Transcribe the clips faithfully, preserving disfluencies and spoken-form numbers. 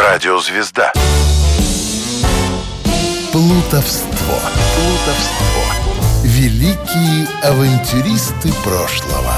Радиозвезда. Плутовство. Плутовство. Великие авантюристы прошлого.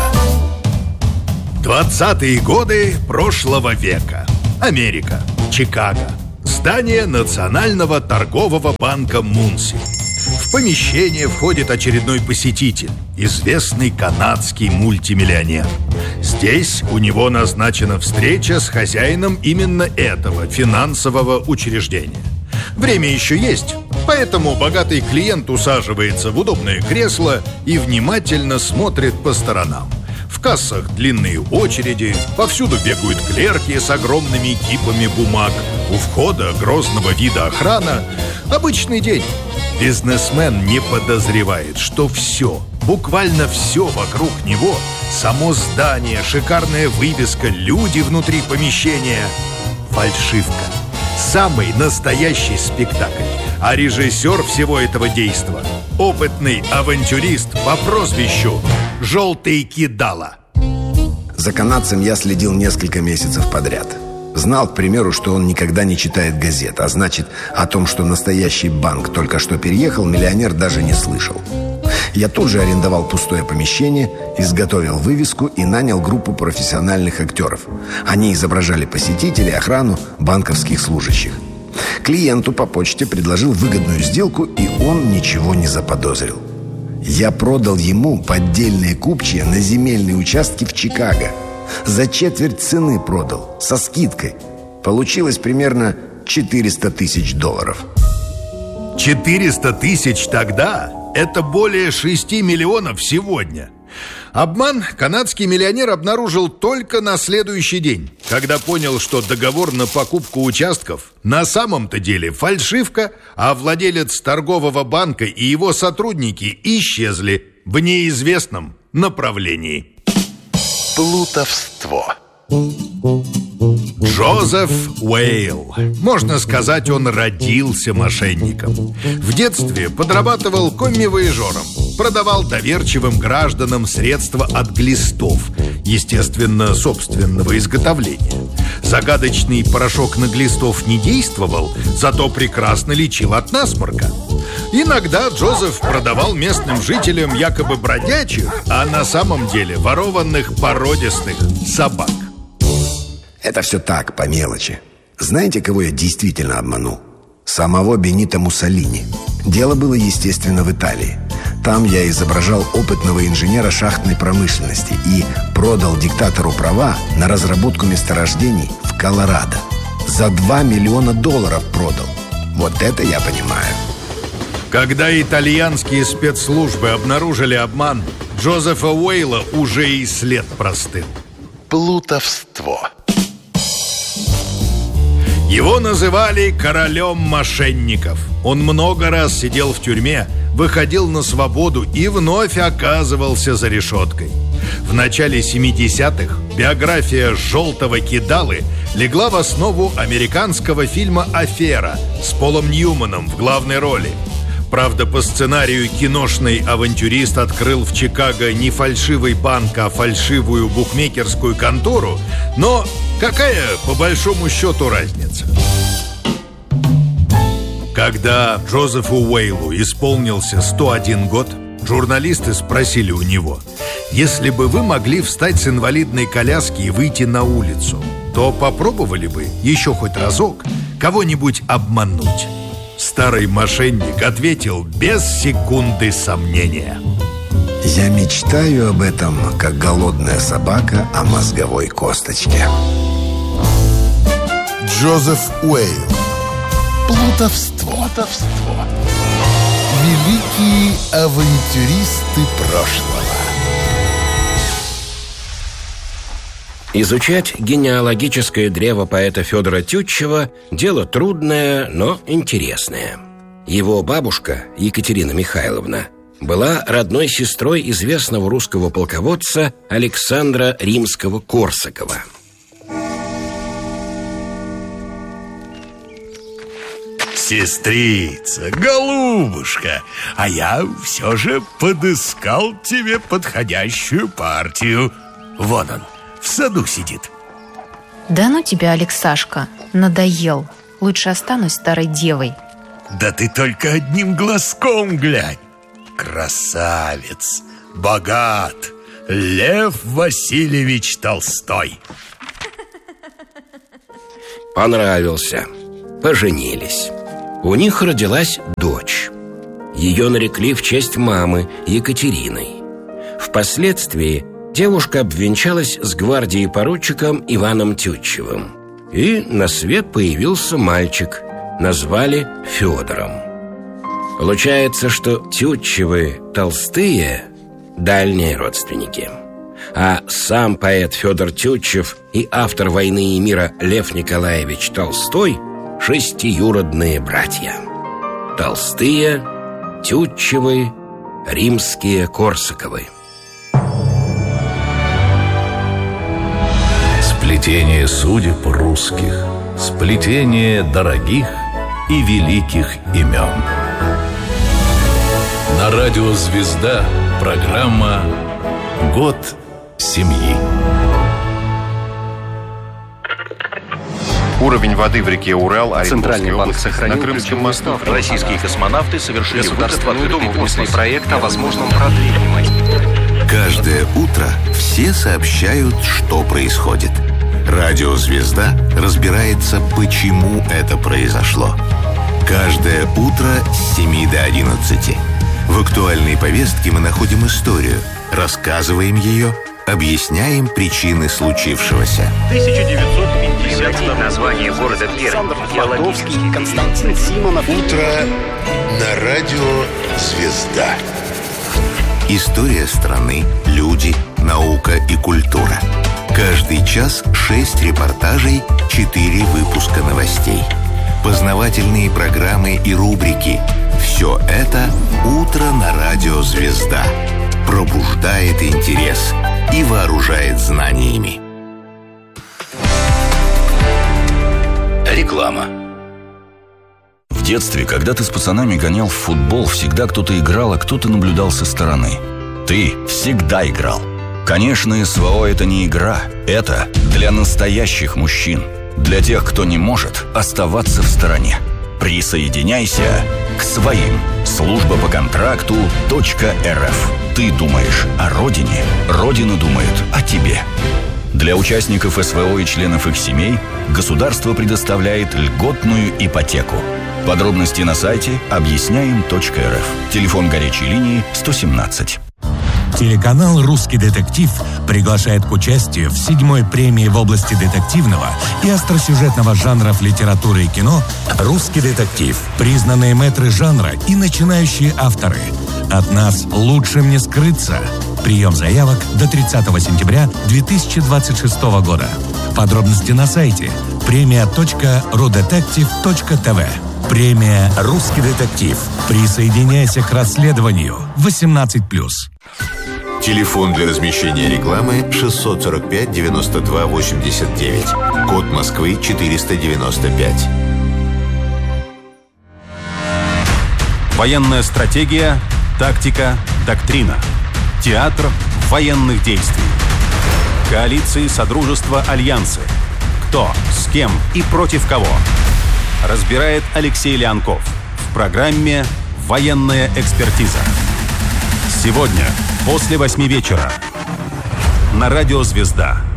Двадцатые годы прошлого века. Америка. Чикаго. Здание Национального торгового банка Мунси. В помещение входит очередной посетитель, известный канадский мультимиллионер. Здесь у него назначена встреча с хозяином именно этого финансового учреждения. Время еще есть, поэтому богатый клиент усаживается в удобное кресло и внимательно смотрит по сторонам. В кассах длинные очереди, повсюду бегают клерки с огромными кипами бумаг. У входа грозного вида охрана. Обычный день. Бизнесмен не подозревает, что все, буквально все вокруг него, само здание, шикарная вывеска, люди внутри помещения — фальшивка. Самый настоящий спектакль. А режиссер всего этого действа — опытный авантюрист по прозвищу «Желтый кидала». За канадцем я следил несколько месяцев подряд. Знал, к примеру, что он никогда не читает газет, а значит, о том, что настоящий банк только что переехал, миллионер даже не слышал. Я тут же арендовал пустое помещение, изготовил вывеску и нанял группу профессиональных актеров. Они изображали посетителей, охрану, банковских служащих. Клиенту по почте предложил выгодную сделку, и он ничего не заподозрил. Я продал ему поддельные купчие на земельные участки в Чикаго. За четверть цены продал, со скидкой. Получилось примерно четыреста тысяч долларов. четыреста тысяч тогда – это более шести миллионов сегодня. Обман канадский миллионер обнаружил только на следующий день, когда понял, что договор на покупку участков на самом-то деле фальшивка, а владелец торгового банка и его сотрудники исчезли в неизвестном направлении. Плутовство. Джозеф Уэйл. Можно сказать, он родился мошенником. В детстве подрабатывал коммивояжером. Продавал доверчивым гражданам средства от глистов, естественно, собственного изготовления. Загадочный порошок на глистов не действовал, зато прекрасно лечил от насморка. Иногда Джозеф продавал местным жителям якобы бродячих, а на самом деле ворованных породистых собак. Это все так, по мелочи. Знаете, кого я действительно обманул? Самого Бенито Муссолини. Дело было, естественно, в Италии. Там я изображал опытного инженера шахтной промышленности и продал диктатору права на разработку месторождений в Колорадо. За два миллиона долларов продал. Вот это я понимаю. Когда итальянские спецслужбы обнаружили обман, Джозефа Уэйла уже и след простыл. Плутовство. Его называли королем мошенников. Он много раз сидел в тюрьме, выходил на свободу и вновь оказывался за решеткой. В начале семидесятых биография «Желтого кидалы» легла в основу американского фильма «Афера» с Полом Ньюманом в главной роли. Правда, по сценарию киношный авантюрист открыл в Чикаго не фальшивый банк, а фальшивую букмекерскую контору. Но какая, по большому счету, разница? Когда Джозефу Уэйлу исполнился сто один год, журналисты спросили у него: если бы вы могли встать с инвалидной коляски и выйти на улицу, то попробовали бы еще хоть разок кого-нибудь обмануть? Старый мошенник ответил без секунды сомнения: я мечтаю об этом, как голодная собака о мозговой косточке. Джозеф Уэйл. Плутовство. Плутовство. Великие авантюристы прошлого. Изучать генеалогическое древо поэта Федора Тютчева – дело трудное, но интересное. Его бабушка, Екатерина Михайловна, была родной сестрой известного русского полководца Александра Римского-Корсакова. Сестрица, голубушка, а я все же подыскал тебе подходящую партию. Вон он, в саду сидит. Да ну тебя, Алексашка, надоел. Лучше останусь старой девой. Да ты только одним глазком глянь. Красавец, богат, Лев Васильевич Толстой. Понравился. Поженились. У них родилась дочь. Ее нарекли в честь мамы Екатериной. Впоследствии девушка обвенчалась с гвардией-поручиком Иваном Тютчевым. И на свет появился мальчик. Назвали Федором. Получается, что Тютчевы Толстые – дальние родственники. А сам поэт Федор Тютчев и автор «Войны и мира» Лев Николаевич Толстой – шестиюродные братья. Толстые, Тютчевы, римские Корсаковы. Сплетение судеб русских, сплетение дорогих и великих имен. На радио «Звезда» программа «Год семьи». Уровень воды в реке Урал, Центральный банк сохранил на Крымском мосту. Российские космонавты совершили Государственную Думу внесли проект о возможном продлении. Каждое утро все сообщают, что происходит. Радио «Звезда» разбирается, почему это произошло. Каждое утро с семи до одиннадцати. В актуальной повестке мы находим историю, рассказываем ее, объясняем причины случившегося. тысяча девятьсот пятьдесят название города Пермь. Флотовский, Константин Симонов. Утро на радио «Звезда». История страны, люди, наука и культура. Каждый час шесть репортажей, четыре выпуска новостей. Познавательные программы и рубрики. Все это «Утро на радио «Звезда». Пробуждает интерес и вооружает знаниями. Реклама. В детстве, когда ты с пацанами гонял в футбол, всегда кто-то играл, а кто-то наблюдал со стороны. Ты всегда играл. Конечно, СВО – это не игра. Это для настоящих мужчин. Для тех, кто не может оставаться в стороне. Присоединяйся к своим. Служба по контракту .рф. Ты думаешь о родине, Родина думает о тебе. Для участников СВО и членов их семей государство предоставляет льготную ипотеку. Подробности на сайте объясняем точка эр эф. Телефон горячей линии сто семнадцать. Телеканал «Русский детектив» приглашает к участию в седьмой премии в области детективного и остросюжетного жанров литературы и кино «Русский детектив». Признанные мэтры жанра и начинающие авторы. От нас лучшим не скрыться. Прием заявок до тридцатого сентября две тысячи двадцать шестого года. Подробности на сайте премия точка рудетектив точка тв. Премия «Русский детектив». Присоединяйся к расследованию. восемнадцать плюс. Телефон для размещения рекламы шестьсот сорок пять девяносто два восемьдесят девять. Код Москвы четыреста девяносто пять. Военная стратегия, тактика, доктрина. Театр военных действий. Коалиции, содружества, альянсы. Кто, с кем и против кого. Разбирает Алексей Леонков в программе «Военная экспертиза». Сегодня, после восьми вечера, на радио «Звезда».